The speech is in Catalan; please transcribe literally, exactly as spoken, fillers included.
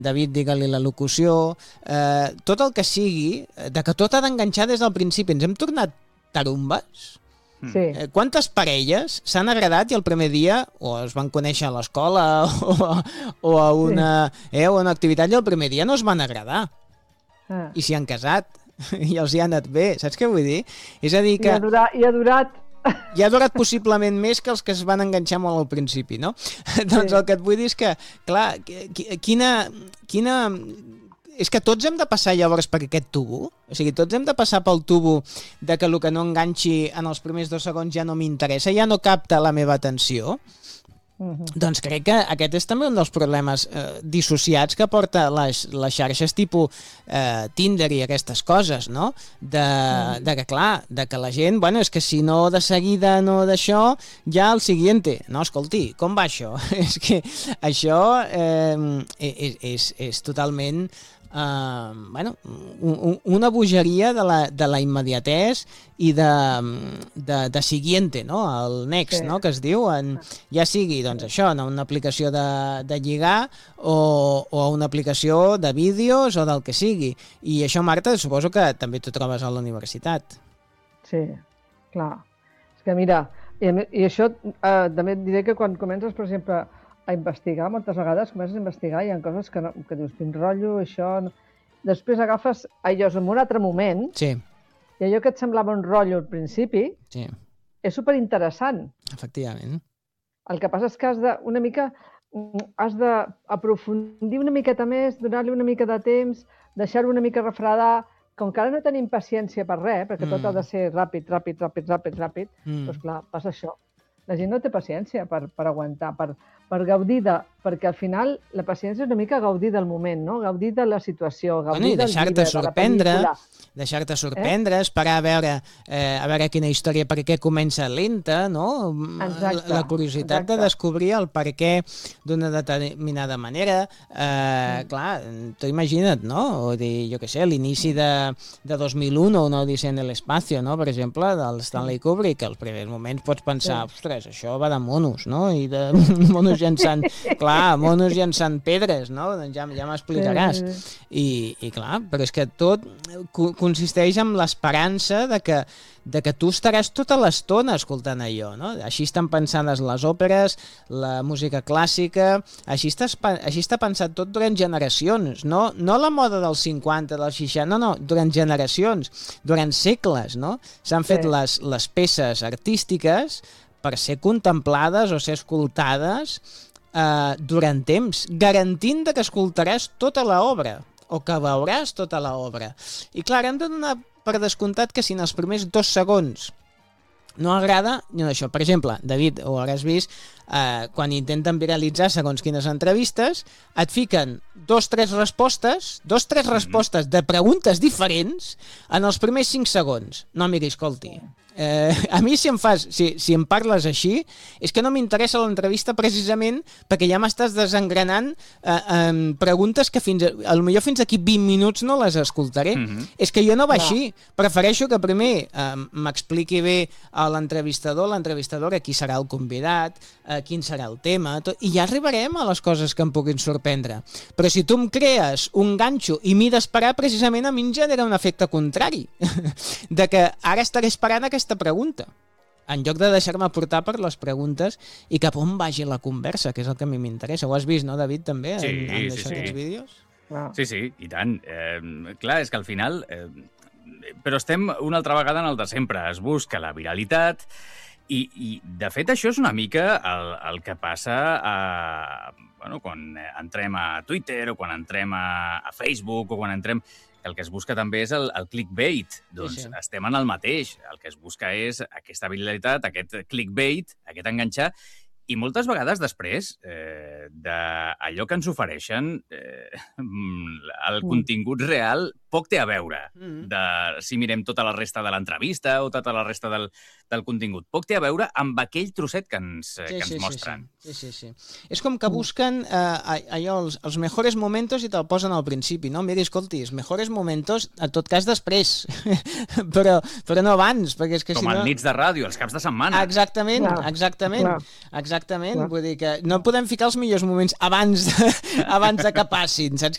David, digue-li la locució, eh, tot el que sigui, de que tot ha d'enganxar des del principi. Ens hem tornat tarumbes? Sí. Eh, quantes parelles s'han agradat i el primer dia o es van conèixer a l'escola o, o, a una, eh, o a una activitat i el primer dia no es van agradar? Ah. I s'hi han casat i els hi ha anat bé, saps què vull dir? És a dir que... I ha durat, i ha durat I ha durat possiblement més que els que es van enganxar molt al principi, no? Sí. Doncs el que et vull dir és que, clar, quina... quina... És que tots hem de passar llavors per aquest tubo? O sigui, tots hem de passar pel tubo de que el que no enganxi en els primers dos segons ja no m'interessa, ja no capta la meva atenció? Uh-huh. Doncs crec que aquest és també un dels problemes eh, dissociats que porta les, les xarxes tipus eh, Tinder i aquestes coses, no? De, uh-huh. de que, clar, de que la gent, bueno, és que si no de seguida no d'això, ja el siguiente. No, escolti, com va això? És que això eh, és, és, és totalment... Uh, bueno, un, una bogeria de la, de la immediatès i de, de, de siguiente, no? El next, sí. No? Que es diu, en, ja sigui doncs això, en una aplicació de, de lligar o, o una aplicació de vídeos o del que sigui. I això, Marta, suposo que també t'ho trobes a la universitat. Sí, clar. És que mira, i, i això eh, també et diré que quan comences, per exemple, a investigar, moltes vegades comences a investigar i hi ha coses que, no, que dius, quin rotllo, això... No. Després agafes allò en un altre moment sí. I allò que et semblava un rotllo al principi sí. És superinteressant. Efectivament. El que passa és que has de, una mica, has d'aprofundir una miqueta més, donar-li una mica de temps, deixar-ho una mica refredar. Com que ara no tenim paciència per res, perquè mm. tot ha de ser ràpid, ràpid, ràpid, ràpid, ràpid, mm. doncs clar, passa això. La gent no té paciència per, per aguantar, per, per gaudir de... Perquè al final la paciència és una mica gaudir del moment, no? Gaudir de la situació, gaudir bueno, del llibre, de la pel·lícula. Deixar-te sorprendre, eh? Esperar a veure, eh, a veure quina història, per què comença lenta, no? Exacte, la, la curiositat exacte. De descobrir el per què d'una determinada manera. Eh, mm. Clar, tu imagina't, no? O dir, jo què sé, l'inici de, de dos mil u, una odissea en l'espacio, no? Per exemple, del Stanley Kubrick, als primers moments pots pensar, sí. Ostres, això va de monos, no? I de monos llançant... Clar, monos llançant pedres, no? Doncs ja, ja m'explicaràs. I, I clar, però és que tot consisteix en l'esperança de que, de que tu estaràs tota l'estona escoltant allò, no? Així estan pensades les òperes, la música clàssica, així, estàs, així està pensat tot durant generacions, no, no la moda dels cinquanta, dels seixanta, no, no, durant generacions, durant segles, no? S'han fet sí. les, les peces artístiques per ser contemplades o ser escoltades Uh, durant temps, garantint que escoltaràs tota l'obra o que veuràs tota l'obra. I clar, hem de donar per descomptat que si en els primers dos segons no agrada, no això. Per exemple, David, ho hauràs vist, eh, quan intenten viralitzar segons quines entrevistes, et fiquen dos, tres respostes, dos, tres respostes de preguntes diferents en els primers cinc segons. No, miri, escolti, Eh, a mi si em fas, si, si em parles així és que no m'interessa l'entrevista precisament perquè ja m'estàs desengranant eh, eh, preguntes que fins a, a lo millor fins aquí vint minuts no les escoltaré. Mm-hmm. És que jo no va no. així, prefereixo que primer eh, m'expliqui bé a l'entrevistador, l'entrevistadora, qui serà el convidat, eh, quin serà el tema, tot, i ja arribarem a les coses que em puguin sorprendre. Però si tu em crees un ganxo i m'hi d'esperar, precisament a mi em genera un efecte contrari de que ara estaré esperant aquesta pregunta, en lloc de deixar-me portar per les preguntes i cap on vagi la conversa, que és el que a mi m'interessa. Ho has vist, no, David, també, sí, en, en sí, això, sí. aquests vídeos? Wow. Sí, sí, i tant. Eh, clar, és que al final... Eh, però estem una altra vegada en el de sempre. Es busca la viralitat i, i de fet, això és una mica el, el que passa a, bueno, quan entrem a Twitter o quan entrem a, a Facebook o quan entrem... El que es busca també és el, el clickbait. Doncs sí, sí. Estem en el mateix. El que es busca és aquesta viralitat, aquest clickbait, aquest enganxar, i moltes vegades després eh, d'allò que ens ofereixen, eh, el mm. contingut real poc té a veure mm. de si mirem tota la resta de l'entrevista o tota la resta del, del contingut. Poc té a veure amb aquell trosset que ens, sí, que ens sí, mostren. Sí, sí, sí, sí. És com que busquen eh, allò, els, els mejores momentos i te'l posen al principi, no? Mira, escolti, els mejores momentos, en tot cas, després. però, però no abans, perquè és que com si no... el nits de ràdio, els caps de setmana. Exactament, clar, exactament. clar. Exactament, clar. Vull dir que no podem ficar els millors moments abans de, abans de que passin, saps